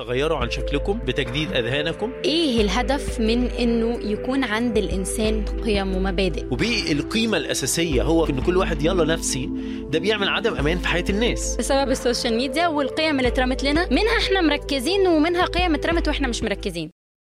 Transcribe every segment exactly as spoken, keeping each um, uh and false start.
تغيروا عن شكلكم بتجديد أذهانكم. ايه الهدف من انه يكون عند الانسان قيم ومبادئ؟ وبالقيمة الأساسية هو ان كل واحد يلا نفسي، ده بيعمل عدم امان في حياة الناس بسبب السوشيال ميديا والقيم اللي اترمت لنا، منها احنا مركزين ومنها قيم اترمت واحنا مش مركزين.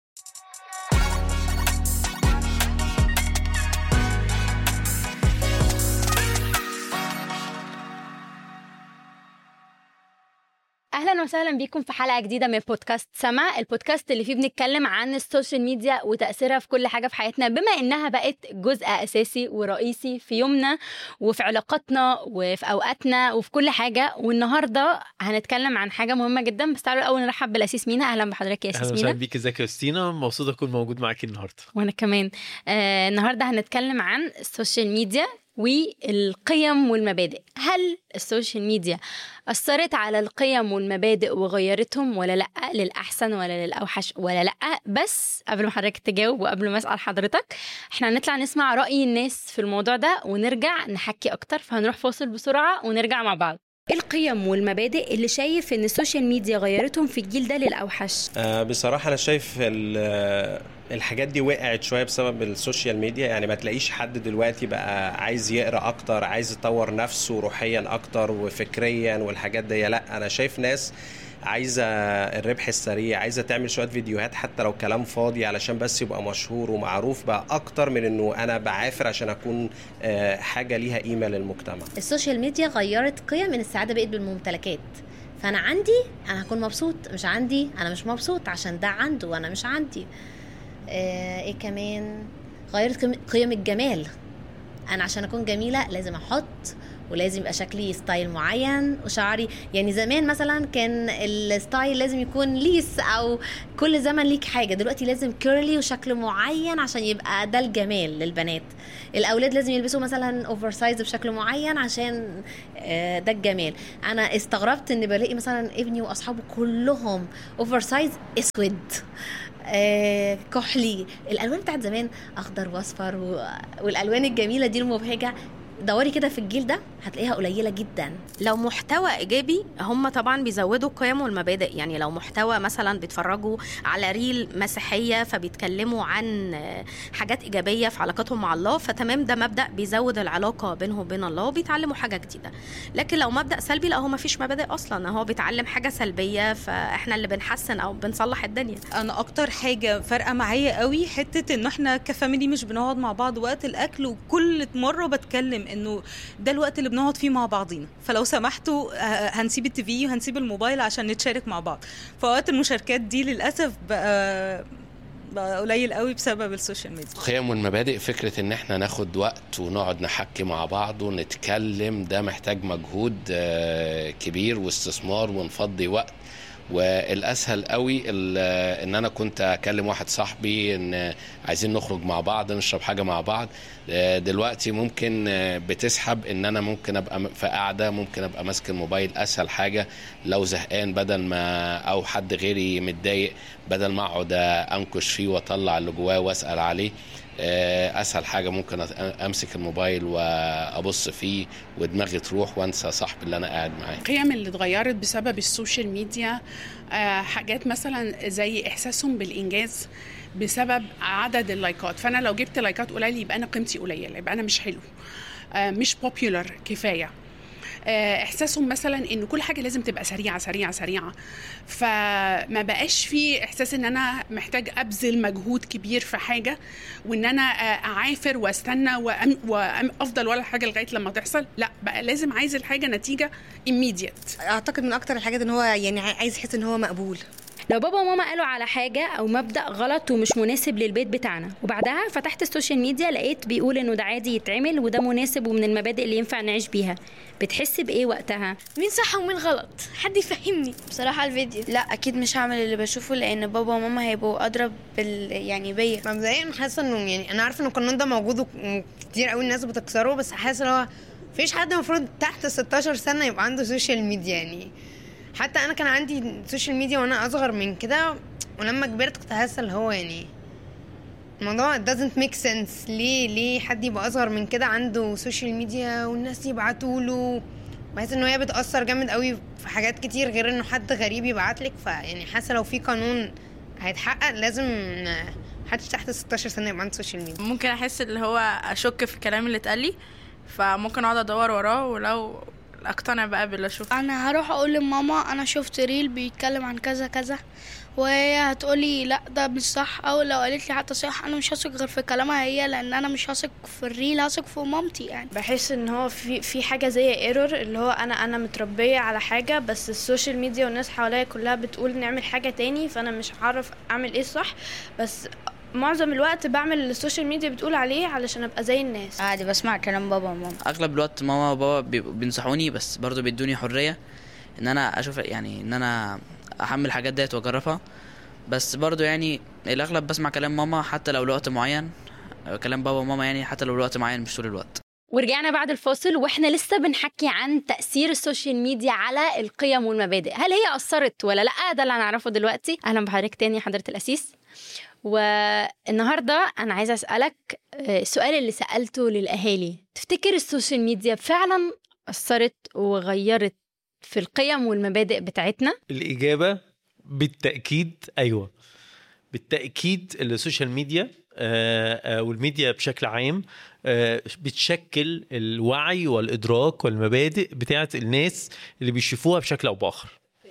اهلا وسهلا بكم في حلقه جديده من بودكاست سما، البودكاست اللي فيه بنتكلم عن السوشيال ميديا وتاثيرها في كل حاجه في حياتنا، بما انها بقت جزء اساسي ورئيسي في يومنا وفي علاقاتنا وفي اوقاتنا وفي كل حاجه. والنهارده هنتكلم عن حاجه مهمه جدا، بس تعالوا الاول نرحب بالاسيس مينا. اهلا بحضرتك يا اسيس مينا. اهلا وسهلا بيك. ازيك يا ستينا؟ مبسوطه اكون موجود معاكي النهارده. وانا كمان. آه النهارده هنتكلم عن السوشيال ميديا والقيم والمبادئ. هل السوشيال ميديا أثرت على القيم والمبادئ وغيرتهم ولا لأ، للأحسن ولا للأوحش ولا لأ؟ بس قبل ما حضرتك تجاوب وقبل ما أسأل حضرتك، احنا هنطلع نسمع رأي الناس في الموضوع ده ونرجع نحكي أكتر. فهنروح فاصل بسرعة ونرجع مع بعض. القيم والمبادئ اللي شايف ان السوشيال ميديا غيرتهم في الجيل ده للأوحش؟ أه بصراحة أنا شايف الحاجات دي وقعت شوية بسبب السوشيال ميديا. يعني ما تلاقيش حد دلوقتي بقى عايز يقرأ أكتر، عايز يطور نفسه روحيا أكتر وفكريا والحاجات دي. لا، أنا شايف ناس عايزة الربح السريع، عايزة تعمل شوية فيديوهات حتى لو كلام فاضي علشان بس يبقى مشهور ومعروف بقى أكتر من أنه أنا بعافر عشان أكون حاجة ليها قيمة للمجتمع. السوشيال ميديا غيرت قيم من السعادة بقت بالممتلكات. فأنا عندي أنا هكون مبسوط، مش عندي أنا مش مبسوط عشان ده عنده وأنا مش عندي. آه إيه كمان؟ غيرت قيم الجمال. أنا عشان أكون جميلة لازم أحط، ولازم يبقى شكلي ستايل معين وشعري. يعني زمان مثلا كان الستايل لازم يكون ليس او كل زمن ليك حاجة. دلوقتي لازم كيرلي وشكل معين عشان يبقى ده الجمال للبنات. الاولاد لازم يلبسوا مثلا اوفر سايز بشكل معين عشان ده الجمال. انا استغربت ان بلاقي مثلا ابني واصحابه كلهم اوفر سايز اسود آه، كحلي. الالوان بتاعت زمان اخضر واصفر والالوان الجميلة دي المبهجة، دوري كده في الجيل ده هتلاقيها قليلة جدا. لو محتوى إيجابي هم طبعا بيزودوا القيم والمبادئ. يعني لو محتوى مثلا بيتفرجوا على ريل مسيحية فبيتكلموا عن حاجات إيجابية في علاقتهم مع الله، فتمام ده مبدأ بيزود العلاقة بينهم وبين الله وبيتعلموا حاجة جديدة. لكن لو مبدأ سلبي، لا هو ما فيش مبادئ أصلا، هو بيتعلم حاجة سلبية فإحنا اللي بنحسن أو بنصلح الدنيا. أنا أكتر حاجة فرقة معايا قوي حتة إنه إحنا كفاميلي مش بنقعد مع بعض وقت الأكل، وكل مرة بتكلم انه ده الوقت اللي بنقعد فيه مع بعضينا، فلو سمحتوا هنسيب التيفي وهنسيب الموبايل عشان نتشارك مع بعض. فوقت المشاركات دي للأسف بقى بقى قليل قوي بسبب السوشيال ميديا. القيم والمبادئ، فكرة ان احنا ناخد وقت ونقعد نحكي مع بعض ونتكلم، ده محتاج مجهود كبير واستثمار ونفضي وقت. والاسهل قوي ان انا كنت اكلم واحد صاحبي ان عايزين نخرج مع بعض نشرب حاجه مع بعض. دلوقتي ممكن بتسحب ان انا ممكن ابقى في قاعده، ممكن ابقى ماسك الموبايل. اسهل حاجه لو زهقان بدل ما او حد غيري متضايق، بدل ما اقعد انكش فيه واطلع اللي جواه واسال عليه، اسهل حاجه ممكن امسك الموبايل وابص فيه ودماغي تروح وانسى صاحبي اللي انا قاعد معاه. القيم اللي اتغيرت بسبب السوشيال ميديا حاجات مثلا زي احساسهم بالانجاز بسبب عدد اللايكات. فانا لو جبت لايكات قليل يبقى انا قيمتي قليله، يبقى انا مش حلو، مش بوبيولار كفايه. احساسهم مثلا ان كل حاجه لازم تبقى سريعه سريعه سريعه، فما بقاش في احساس ان انا محتاج ابذل مجهود كبير في حاجه وان انا اعافر واستنى وافضل ولا حاجه لغايه لما تحصل. لا، بقى لازم عايز الحاجه نتيجه immediate. اعتقد من اكتر الحاجات ان هو يعني عايز يحس ان هو مقبول. لو بابا وماما قالوا على حاجة أو مبدأ غلط ومش مناسب للبيت بتاعنا، وبعدها فتحت السوشيال ميديا لقيت بيقول إنه ده عادي يتعمل وده مناسب ومن المبادئ اللي ينفع نعيش بيها، بتحس بإيه وقتها؟ مين صح ومين غلط؟ حد يفهمني. بصراحة الفيديو لا، أكيد مش هعمل اللي بشوفه لأن بابا وماما هيبقوا أضرب بال يعني بيا. مبدئيا حاسة إنه يعني أنا عارفة إن القانون ده موجود وكتير قوي الناس بتكسره، بس حاسة إن هو مفيش حد المفروض تحت ستاشر سنة يبقى عنده سوشيال ميديا. يعني حتى انا كان عندي سوشيال ميديا وانا اصغر من كده، ولما كبرت كنت حاسه اللي هو يعني الموضوع doesn't make sense. ليه ليه حد يبقى اصغر من كده عنده سوشيال ميديا والناس يبعتوا له بحس ان هي بتاثر جامد قوي في حاجات كتير غير انه حد غريب يبعتلك. فيعني حاسه لو في قانون هيتحقق لازم محدش تحت ستاشر سنه يبقى عنده سوشيال ميديا. ممكن احس اللي هو اشك في الكلام اللي اتقال لي، فممكن اقعد ادور وراه، ولو اقتنع بقى باللي اشوفه. انا هروح اقول لماما انا شفت ريل بيتكلم عن كذا كذا، وهي هتقولي لا ده مش صح، او لو قالت لي حتى صح انا مش هثق غير في كلامها هي، لان انا مش هثق في الريل، هثق في مامتي. يعني بحس ان هو في في حاجه زي ايرور، اللي هو انا انا متربيه على حاجه، بس السوشيال ميديا والناس حواليا كلها بتقول نعمل حاجه تاني، فانا مش عارف اعمل ايه الصح. بس معظم الوقت بعمل السوشيال ميديا بتقول عليه علشان ابقى زي الناس. عادي بسمع كلام بابا وماما. اغلب الوقت ماما وبابا بينصحوني، بس برضو بيدوني حريه ان انا اشوف، يعني ان انا احمل الحاجات ديت واجربها. بس برضو يعني الاغلب بسمع كلام ماما حتى لو لوقت معين، كلام بابا وماما يعني حتى لو لوقت معين مش طول الوقت. ورجعنا بعد الفاصل واحنا لسه بنحكي عن تأثير السوشيال ميديا على القيم والمبادئ. هل هي أثرت ولا لا؟ ده اللي هنعرفه دلوقتي. أهلا بحضرتك تاني حضرة الأسيس. والنهاردة أنا عايزة أسألك السؤال اللي سألته للأهالي، تفتكر السوشيال ميديا فعلا أثرت وغيرت في القيم والمبادئ بتاعتنا؟ الإجابة بالتأكيد أيوة. بالتأكيد السوشيال ميديا والميديا بشكل عام بتشكل الوعي والإدراك والمبادئ بتاعت الناس اللي بيشوفوها بشكل أو بآخر.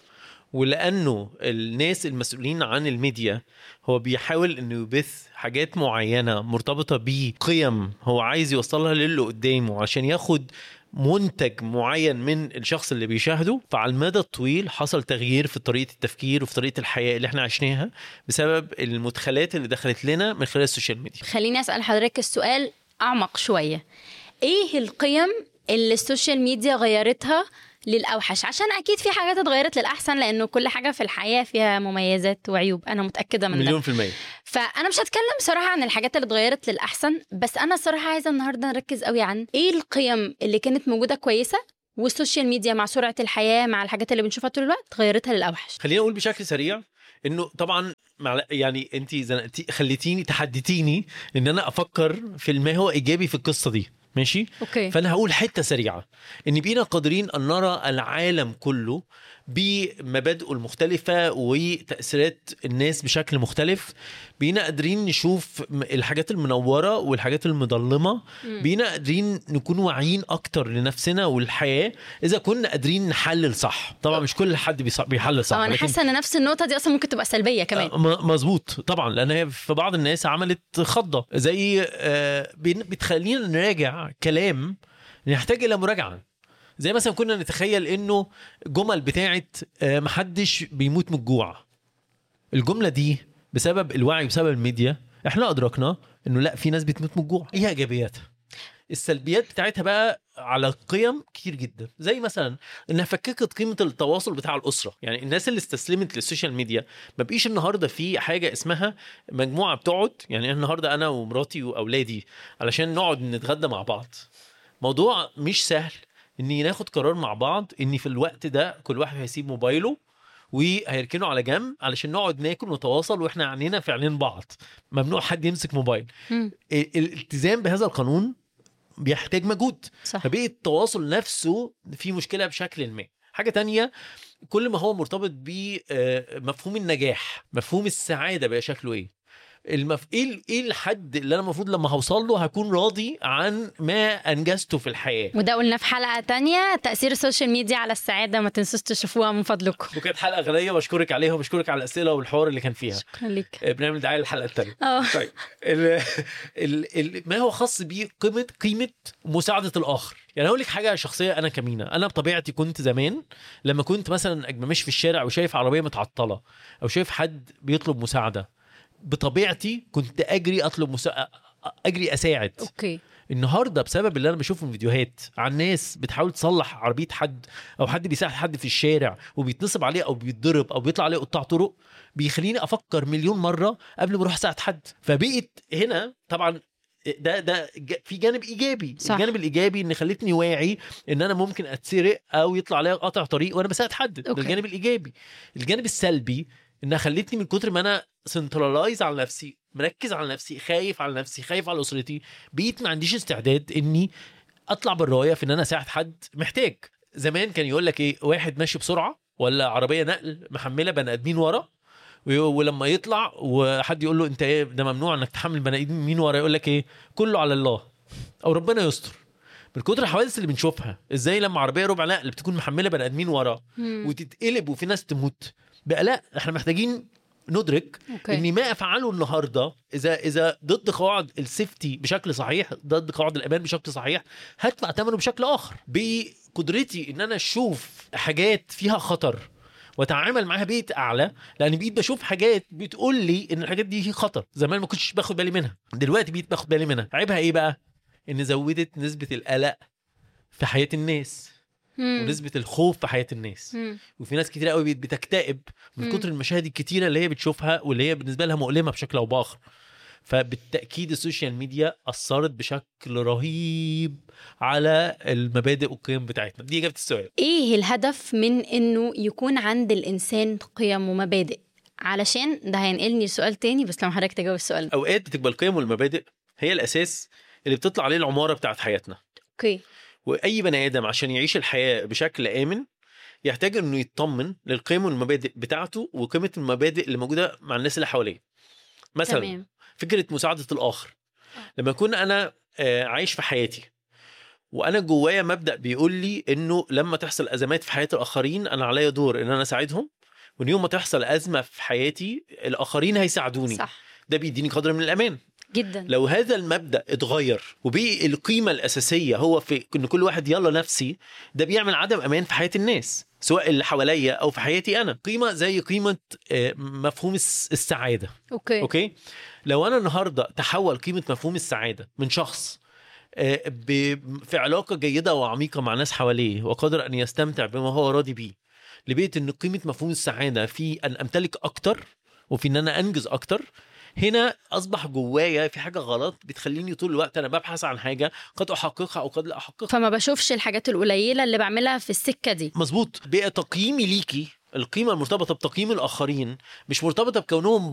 ولأنه الناس المسؤولين عن الميديا هو بيحاول أنه يبث حاجات معينة مرتبطة بقيم هو عايز يوصلها للي قدامه عشان ياخد منتج معين من الشخص اللي بيشاهده. فعلى المدى الطويل حصل تغيير في طريقة التفكير وفي طريقة الحياة اللي احنا عشناها بسبب المدخلات اللي دخلت لنا من خلال السوشيال ميديا. خليني أسأل حضرتك السؤال أعمق شوية، ايه القيم اللي السوشيال ميديا غيرتها للأوحش؟ عشان أكيد في حاجات اتغيرت للأحسن، لأنه كل حاجة في الحياة فيها مميزات وعيوب، أنا متأكدة من مليون ده. في المية. فأنا مش هتكلم صراحة عن الحاجات اللي اتغيرت للأحسن، بس أنا صراحة عايزة النهاردة نركز قوي عن إيه القيم اللي كانت موجودة كويسة والسوشيال ميديا مع سرعة الحياة مع الحاجات اللي بنشوفها طول الوقت غيرتها للأوحش. خلينا أقول بشكل سريع إنه طبعا يعني أنتي خليتيني تحديتيني إن أنا أفكر في ما هو إيجابي في القصة دي، ماشي؟ أوكي. فأنا هقول حتة سريعة إن بينا قادرين أن نرى العالم كله بمبادئه المختلفة وتأثيرات الناس بشكل مختلف. بينا قادرين نشوف الحاجات المنورة والحاجات المظلمة. بينا قادرين نكون واعيين أكتر لنفسنا والحياة إذا كنا قادرين نحلل صح. طبعا مش كل حد بيحلل صح. أنا حاسة أن نفس النقطة دي أصلا ممكن تبقى سلبية كمان. مظبوط طبعا، لأن هي في بعض الناس عملت خضة زي بتخلينا نراجع كلام نحتاج إلى مراجعة. زي مثلا كنا نتخيل انه جمل بتاعت محدش بيموت من الجوع، الجملة دي بسبب الوعي بسبب الميديا احنا ادركنا انه لا، في ناس بتموت من الجوع. ايه ايجابياتها؟ السلبيات بتاعتها بقى على القيم كتير جدا، زي مثلا انها فككت قيمة التواصل بتاع الاسرة. يعني الناس اللي استسلمت للسوشيال ميديا ما بقيش النهاردة في حاجة اسمها مجموعة بتقعد، يعني النهاردة انا ومراتي واولادي علشان نقعد نتغدى مع بعض. موضوع مش سهل اني ناخد قرار مع بعض اني في الوقت ده كل واحد هيسيب موبايله وهيركنه على جنب علشان نقعد ناكل ونتواصل واحنا عنينا في عينين بعض. ممنوع حد يمسك موبايل. م. الالتزام بهذا القانون بيحتاج مجهود، فبقى التواصل نفسه في مشكلة بشكل ما. حاجة تانية، كل ما هو مرتبط بمفهوم النجاح، مفهوم السعادة بقى شكله ايه؟ المف... ايه ايه الحد اللي انا المفروض لما هوصل له هكون راضي عن ما انجزته في الحياه؟ وده قلنا في حلقه تانية تاثير السوشيال ميديا على السعاده، ما تنسوش تشوفوها من فضلكم. وكانت حلقه غنيه، بشكرك عليها وبشكرك على الاسئله والحوار اللي كان فيها. شكرا لك. بنعمل دعايه للحلقه الثانيه. اه طيب ال... ال... ال... ما هو خاص بقيمه قيمه مساعده الاخر. يعني اقول لك حاجه شخصيه، انا كمينه انا بطبيعتي كنت زمان لما كنت مثلا ماشي في الشارع وشايف عربيه متعطله او شايف حد بيطلب مساعده، بطبيعتي كنت اجري اطلب مسا... اجري اساعد. اوكي. النهارده بسبب اللي انا بشوفه من فيديوهات عن ناس بتحاول تصلح عربيه حد او حد بيساعد حد في الشارع وبيتنصب عليه او بيتضرب او بيطلع عليه قطاع طرق، بيخليني افكر مليون مره قبل ما اروح اساعد حد. فبقيت هنا طبعا ده ده في جانب ايجابي. صح. الجانب الايجابي ان خلتني واعي ان انا ممكن اتسرق او يطلع عليا قطع طريق وانا بساعد حد. ده الجانب الايجابي. الجانب السلبي انها خلتني من كتر ما انا سنترلايز على نفسي، مركز على نفسي، خايف على نفسي، خايف على اسرتي، بقيت ما عنديش استعداد اني اطلع بالرايه في ان انا اساعد حد محتاج. زمان كان يقول لك ايه، واحد ماشي بسرعه ولا عربيه نقل محمله بني ادمين ورا، ولما يطلع وحد يقول له انت ايه ده ممنوع انك تحمل بني ادمين ورا، يقول لك ايه كله على الله او ربنا يستر. من كتر الحوادث اللي بنشوفها ازاي لما عربيه ربع نقل بتكون محمله بني ادمين ورا وتتقلب وفي ناس تموت بقى، لا احنا محتاجين ندرك أوكي. ان ما افعله النهارده اذا اذا ضد قواعد السيفتي بشكل صحيح، ضد قواعد الامان بشكل صحيح، هدفع ثمنه بشكل اخر. بقدرتي ان انا اشوف حاجات فيها خطر واتعامل معاها بيت اعلى، لان بقيت بشوف حاجات بتقول لي ان الحاجات دي هي خطر. زمان ما كنتش باخد بالي منها، دلوقتي بقيت باخد بالي منها. عيبها ايه بقى؟ ان زودت نسبه القلق في حياه الناس مم. ونسبه الخوف في حياه الناس مم. وفي ناس كتير قوي بتكتئب من كتر المشاهد الكتيره اللي هي بتشوفها واللي هي بالنسبه لها مؤلمه بشكل او باخر. فبالتاكيد السوشيال ميديا اثرت بشكل رهيب على المبادئ والقيم بتاعتنا. دي اجابه السؤال. ايه الهدف من انه يكون عند الانسان قيم ومبادئ؟ علشان ده هينقلني لسؤال تاني، بس لما حضرتك تجاوب السؤال. اوقات بتبقى القيم والمبادئ هي الاساس اللي بتطلع عليه العماره بتاعت حياتنا. اوكي. واي بني ادم عشان يعيش الحياه بشكل امن يحتاج انه يطمن للقيم والمبادئ بتاعته وقيمه المبادئ اللي موجوده مع الناس اللي حواليه. مثلا تمام. فكره مساعده الاخر. لما اكون انا عايش في حياتي وانا جوايا مبدا بيقول لي انه لما تحصل ازمات في حياه الاخرين انا عليا دور ان انا اساعدهم، وان يوم ما تحصل ازمه في حياتي الاخرين هيساعدوني. صح. ده بيديني قدر من الامان جدا. لو هذا المبدأ اتغير وبقي القيمة الأساسية هو في إن كل واحد يلا نفسي، ده بيعمل عدم أمان في حياة الناس سواء اللي حواليا أو في حياتي أنا. قيمة زي قيمة مفهوم السعادة. أوكي. أوكي. لو أنا النهاردة تحول قيمة مفهوم السعادة من شخص في علاقة جيدة وعميقة مع ناس حواليه وقادر أن يستمتع بما هو راضي بيه، لبقيت إن قيمة مفهوم السعادة في أن أمتلك أكتر وفي أن أنا أنجز أكتر، هنا أصبح جوايا في حاجة غلط بتخليني طول الوقت أنا ببحث عن حاجة قد أحققها أو قد لا أحققها، فما بشوفش الحاجات القليلة اللي بعملها في السكة دي. مظبوط. بقى تقييمي ليكي، القيمة المرتبطة بتقييم الآخرين مش مرتبطة بكونهم